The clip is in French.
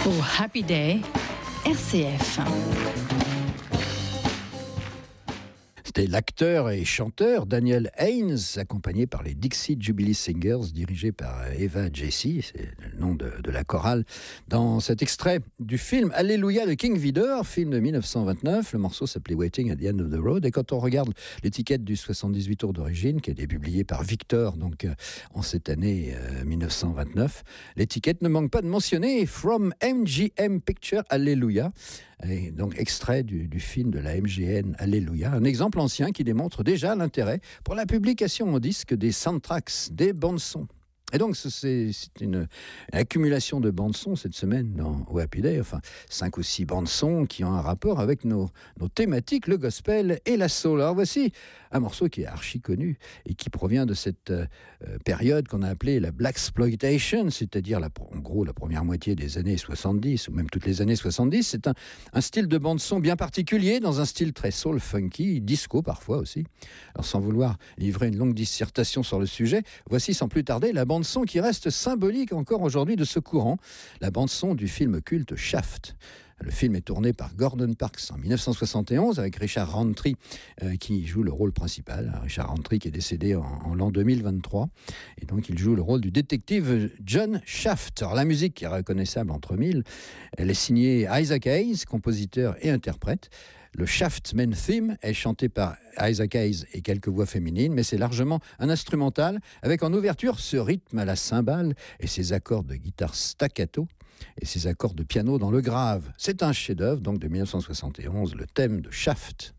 Pour Happy Day, RCF. C'était l'acteur et chanteur Daniel Haynes, accompagné par les Dixie Jubilee Singers, dirigés par Eva Jessy, c'est le nom de la chorale, dans cet extrait du film Alléluia de King Vidor, film de 1929. Le morceau s'appelait Waiting at the End of the Road, et quand on regarde l'étiquette du 78 tours d'origine, qui a été publiée par Victor donc, en cette année 1929, l'étiquette ne manque pas de mentionner From MGM Picture Alléluia, et donc extrait du film de la MGN Alléluia, un exemple ancien qui démontre déjà l'intérêt pour la publication en disque des soundtracks, des bandes-sons. Et donc, c'est une accumulation de bandes-sons cette semaine dans Happy Day, enfin 5 ou 6 bandes-sons qui ont un rapport avec nos thématiques, le gospel et la soul. Alors voici un morceau qui est archi connu et qui provient de cette période qu'on a appelée la Blaxploitation, c'est-à-dire en gros la première moitié des années 70 ou même toutes les années 70. C'est un style de bande-son bien particulier, dans un style très soul, funky, disco parfois aussi. Alors sans vouloir livrer une longue dissertation sur le sujet, voici sans plus tarder la bande-son qui reste symbolique encore aujourd'hui de ce courant, la bande-son du film culte Shaft. Le film est tourné par Gordon Parks en 1971 avec Richard Roundtree qui joue le rôle principal. Richard Roundtree qui est décédé en l'an 2023. Et donc il joue le rôle du détective John Shaft. Alors la musique qui est reconnaissable entre mille, elle est signée Isaac Hayes, compositeur et interprète. Le Shaft Main Theme est chanté par Isaac Hayes et quelques voix féminines, mais c'est largement un instrumental avec en ouverture ce rythme à la cymbale et ses accords de guitare staccato et ses accords de piano dans le grave. C'est un chef-d'œuvre donc de 1971, le thème de Shaft.